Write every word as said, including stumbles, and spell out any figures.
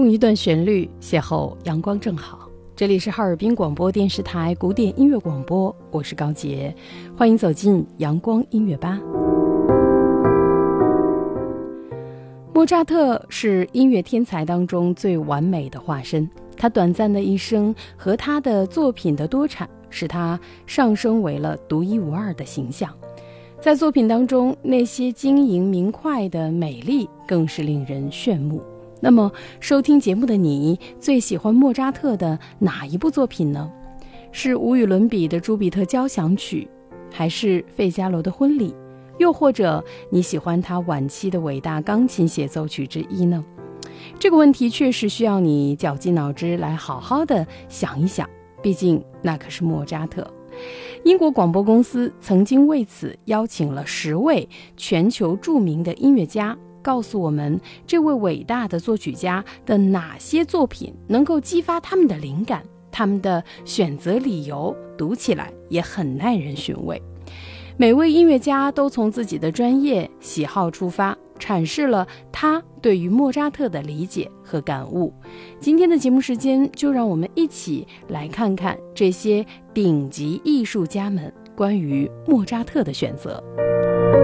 用一段旋律邂逅阳光正好。这里是哈尔滨广播电视台古典音乐广播，我是高洁，欢迎走进阳光音乐吧。莫扎特是音乐天才当中最完美的化身，他短暂的一生和他的作品的多产使他上升为了独一无二的形象。在作品当中，那些晶莹明快的美丽更是令人炫目。那么收听节目的你最喜欢莫扎特的哪一部作品呢？是无与伦比的朱比特交响曲，还是费加罗的婚礼，又或者你喜欢他晚期的伟大钢琴协奏曲之一呢？这个问题确实需要你绞尽脑汁来好好的想一想，毕竟那可是莫扎特。英国广播公司曾经为此邀请了十位全球著名的音乐家，告诉我们这位伟大的作曲家的哪些作品能够激发他们的灵感，他们的选择理由读起来也很耐人寻味。每位音乐家都从自己的专业喜好出发，阐释了他对于莫扎特的理解和感悟。今天的节目时间，就让我们一起来看看这些顶级艺术家们关于莫扎特的选择。